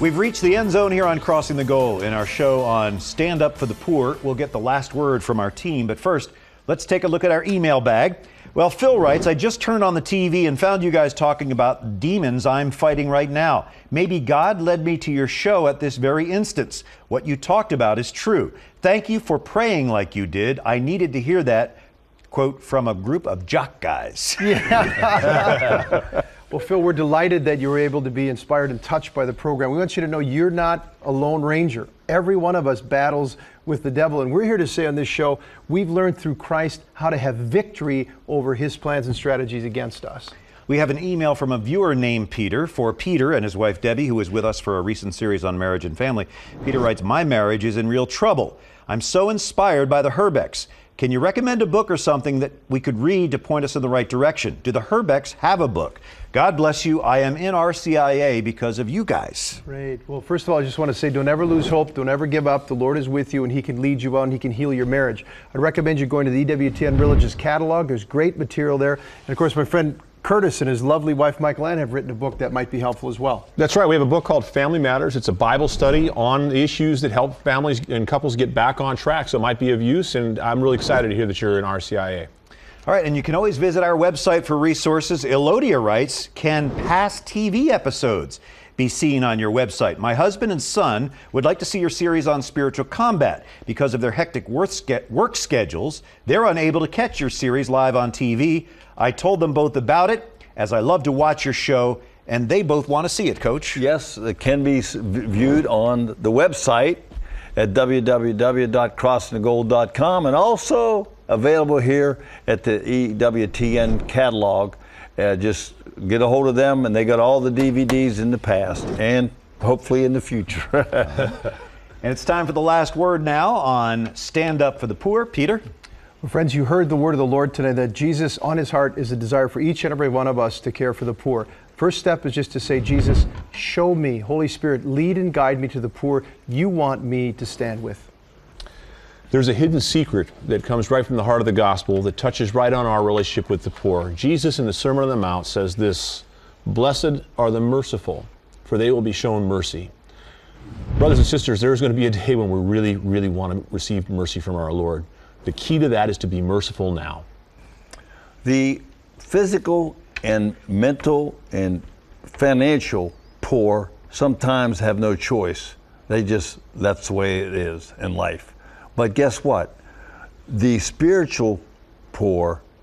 We've reached the end zone here on Crossing the Goal. In our show on Stand Up for the Poor, we'll get the last word from our team. But first, let's take a look at our email bag. Well, Phil writes, I just turned on the TV and found you guys talking about demons I'm fighting right now. Maybe God led me to your show at this very instance. What you talked about is true. Thank you for praying like you did. I needed to hear that, quote, from a group of jock guys. Yeah. Well, Phil, we're delighted that you were able to be inspired and touched by the program. We want you to know you're not a lone ranger. Every one of us battles with the devil, and we're here to say on this show, we've learned through Christ how to have victory over his plans and strategies against us. We have an email from a viewer named Peter for Peter and his wife Debbie, who was with us for a recent series on marriage and family. Peter writes, my marriage is in real trouble. I'm so inspired by the Herbecks. Can you recommend a book or something that we could read to point us in the right direction? Do the Herbecks have a book? God bless you. I am in RCIA because of you guys. Great. Well, first of all, I just want to say don't ever lose hope. Don't ever give up. The Lord is with you, and he can lead you out, and he can heal your marriage. I'd recommend you going to the EWTN Religious Catalog. There's great material there. And, of course, my friend Curtis and his lovely wife, Michael Ann, have written a book that might be helpful as well. That's right. We have a book called Family Matters. It's a Bible study on the issues that help families and couples get back on track, so it might be of use, and I'm really excited to hear that you're in RCIA. All right, and you can always visit our website for resources. Elodia writes, can past TV episodes be seen on your website? My husband and son would like to see your series on spiritual combat. Because of their hectic work schedules, they're unable to catch your series live on TV. I told them both about it, as I love to watch your show, and they both want to see it, Coach. Yes, it can be viewed on the website at www.crossingthegoal.com, and also available here at the EWTN catalog. Just get a hold of them, and they got all the DVDs in the past and hopefully in the future. And it's time for the last word now on Stand Up for the Poor. Peter? Well, friends, you heard the word of the Lord today, that Jesus on his heart is a desire for each and every one of us to care for the poor. First step is just to say, Jesus, show me, Holy Spirit, lead and guide me to the poor you want me to stand with. There's a hidden secret that comes right from the heart of the gospel that touches right on our relationship with the poor. Jesus in the Sermon on the Mount says this, blessed are the merciful, for they will be shown mercy. Brothers and sisters, there's going to be a day when we really, really want to receive mercy from our Lord. The key to that is to be merciful now. The physical and mental and financial poor sometimes have no choice. That's the way it is in life. But guess what? The spiritual poor